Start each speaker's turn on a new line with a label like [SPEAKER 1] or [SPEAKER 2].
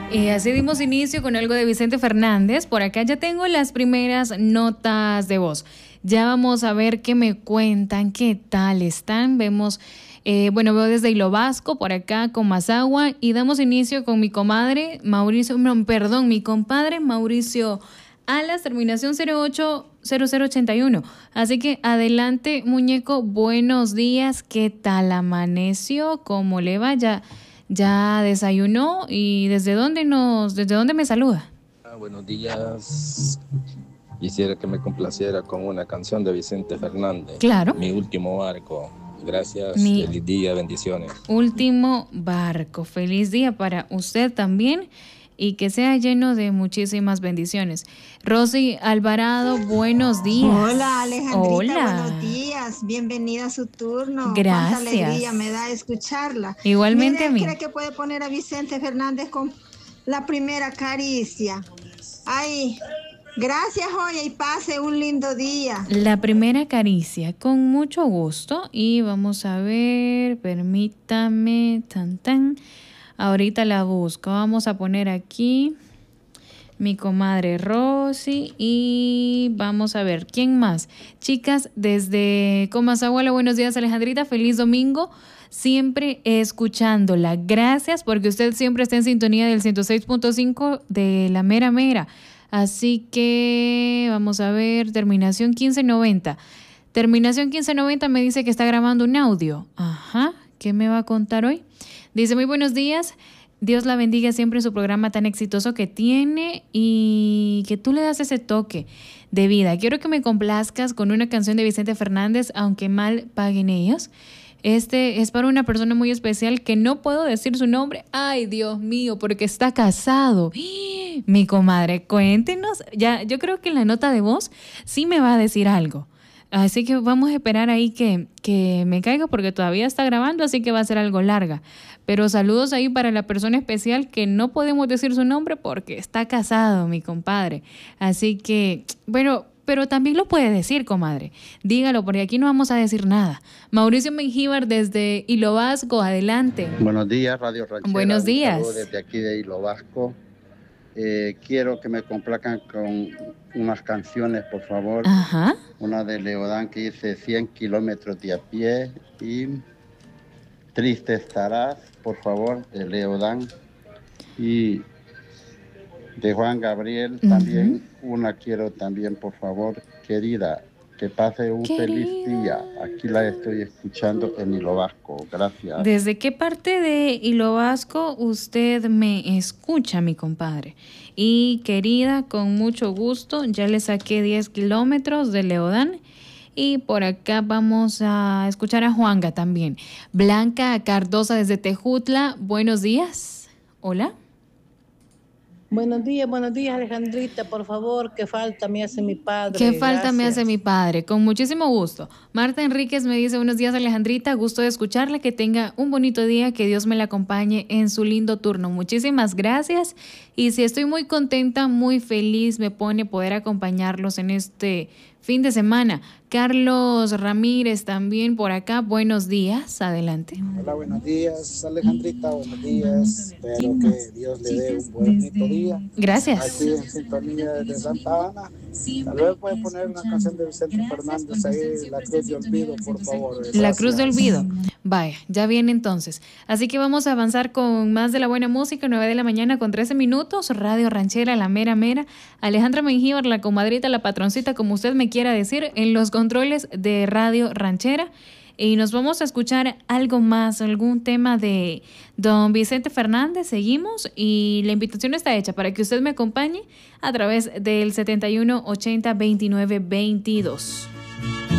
[SPEAKER 1] Así dimos inicio con algo de Vicente Fernández. Por acá ya tengo las primeras notas de voz. Ya vamos a ver qué me cuentan, qué tal están. Vemos, veo desde Hilo Vasco, por acá con Mazagua, y damos inicio con mi compadre Mauricio Alas, terminación 0081. Así que adelante, muñeco, buenos días. ¿Qué tal amaneció? ¿Cómo le va? ¿Ya desayunó? ¿Y desde dónde me saluda?
[SPEAKER 2] Buenos días. Quisiera que me complaciera con una canción de Vicente Fernández.
[SPEAKER 1] Claro.
[SPEAKER 2] Mi último barco. Gracias. Feliz día, bendiciones.
[SPEAKER 1] Último barco. Feliz día para usted también y que sea lleno de muchísimas bendiciones. Rosy Alvarado, buenos días.
[SPEAKER 3] Hola, Alejandrita.
[SPEAKER 1] Hola.
[SPEAKER 3] Buenos días. Bienvenida a su turno.
[SPEAKER 1] Gracias.
[SPEAKER 3] Cuánta alegría me da escucharla.
[SPEAKER 1] Igualmente.
[SPEAKER 3] Mire,
[SPEAKER 1] a mí.
[SPEAKER 3] ¿Cree que puede poner a Vicente Fernández con La Primera Caricia? Ay, gracias, Joya, y pase un lindo día.
[SPEAKER 1] La Primera Caricia, con mucho gusto. Y vamos a ver, permítame, ahorita la busco. Vamos a poner aquí mi comadre Rosy y vamos a ver, ¿quién más? Chicas, desde Comazahuala, buenos días, Alejandrita, feliz domingo. Siempre escuchándola. Gracias porque usted siempre está en sintonía del 106.5 de la mera mera. Así que vamos a ver, terminación 1590. Terminación 1590 me dice que está grabando un audio. Ajá, ¿qué me va a contar hoy? Dice, muy buenos días. Dios la bendiga siempre en su programa tan exitoso que tiene y que tú le das ese toque de vida. Quiero que me complazcas con una canción de Vicente Fernández, aunque mal paguen ellos. Este es para una persona muy especial que no puedo decir su nombre. Ay, Dios mío, porque está casado. Mi comadre, cuéntenos. Ya, yo creo que en la nota de voz sí me va a decir algo. Así que vamos a esperar ahí que me caiga porque todavía está grabando, así que va a ser algo larga. Pero saludos ahí para la persona especial que no podemos decir su nombre porque está casado, mi compadre. Así que, bueno, pero también lo puede decir, comadre. Dígalo, porque aquí no vamos a decir nada. Mauricio Mengíbar desde Hilo Vasco, adelante.
[SPEAKER 4] Buenos días, Radio Ranchera.
[SPEAKER 1] Buenos días.
[SPEAKER 4] Un saludo desde aquí de Hilo Vasco. Quiero que me complazcan con unas canciones, por favor.
[SPEAKER 1] Ajá.
[SPEAKER 4] Una de Leodán que dice 100 kilómetros de a pie y Triste estarás, por favor, de Leodán. Y de Juan Gabriel también, una quiero también, por favor, querida, que pase un feliz día. Aquí la estoy escuchando en Hilo Vasco. Gracias.
[SPEAKER 1] ¿Desde qué parte de Hilo Vasco usted me escucha, mi compadre? Y querida, con mucho gusto, ya le saqué 10 kilómetros de Leodán. Y por acá vamos a escuchar a Juanga también. Blanca Cardosa desde Tejutla, buenos días. Hola.
[SPEAKER 5] Buenos días, Alejandrita, por favor, ¿qué falta me hace mi padre?
[SPEAKER 1] ¿Qué falta
[SPEAKER 5] Gracias.
[SPEAKER 1] me hace mi padre? Con muchísimo gusto. Marta Enríquez me dice, buenos días, Alejandrita, gusto de escucharla, que tenga un bonito día, que Dios me la acompañe en su lindo turno. Muchísimas gracias. Y si estoy muy contenta, muy feliz, me pone poder acompañarlos en este fin de semana. Carlos Ramírez también por acá, buenos días, adelante.
[SPEAKER 6] Hola, buenos días, Alejandrita, buenos días. Espero que Dios le dé un bonito día.
[SPEAKER 1] Gracias.
[SPEAKER 6] Aquí en sintonía de Santa Ana. Tal vez puede poner una canción de Vicente Fernández ahí, La Cruz de Olvido, por favor. Gracias.
[SPEAKER 1] La Cruz de Olvido. Vaya, ya viene entonces. Así que vamos a avanzar con más de la buena música, 9 de la mañana con 13 minutos, Radio Ranchera, la mera mera. Alejandra Mengíbar, la comadrita, la patroncita, como usted me quiera decir, en los controles de Radio Ranchera. Y nos vamos a escuchar algo más, algún tema de don Vicente Fernández. Seguimos y la invitación está hecha para que usted me acompañe a través del 71 80 29 22.